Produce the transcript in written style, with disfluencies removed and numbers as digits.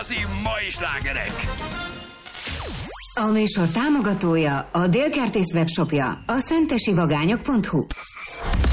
Igazi mai slágerek. A műsor támogatója a Dél Kertész webshopja, a szentesivagányok.hu.